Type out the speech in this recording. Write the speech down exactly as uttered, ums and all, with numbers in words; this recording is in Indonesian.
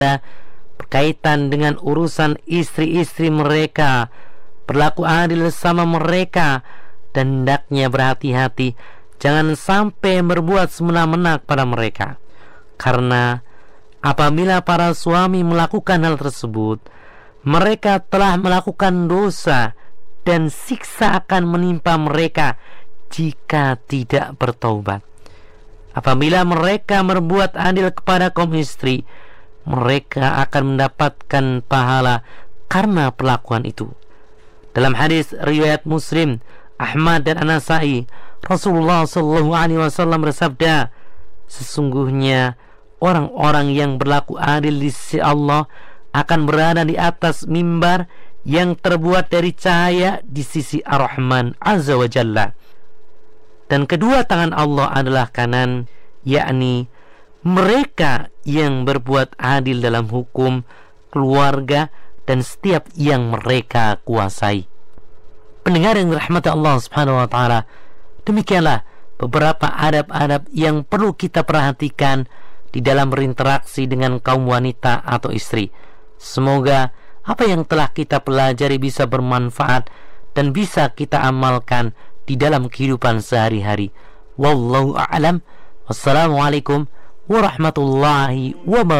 berkaitan dengan urusan istri-istri mereka, berlaku adil sama mereka, dan hendaknya berhati-hati jangan sampai berbuat semena-mena kepada mereka. Karena apabila para suami melakukan hal tersebut, mereka telah melakukan dosa dan siksa akan menimpa mereka jika tidak bertaubat. Apabila mereka berbuat adil kepada kaum istri, mereka akan mendapatkan pahala karena perlakuan itu. Dalam hadis riwayat Muslim, Ahmad dan An-Nasa'i, Rasulullah sallallahu alaihi wasallam bersabda, sesungguhnya orang-orang yang berlaku adil di sisi Allah akan berada di atas mimbar yang terbuat dari cahaya di sisi Ar-Rahman Azza wa Jalla. Dan kedua tangan Allah adalah kanan, yakni mereka yang berbuat adil dalam hukum, keluarga, dan setiap yang mereka kuasai. Pendengar yang dirahmati Allah Subhanahu wa taala, demikianlah beberapa adab-adab yang perlu kita perhatikan di dalam berinteraksi dengan kaum wanita atau istri. Semoga apa yang telah kita pelajari bisa bermanfaat dan bisa kita amalkan di dalam kehidupan sehari-hari. Wallahu a'lam. Wassalamualaikum warahmatullahi wabarakatuh.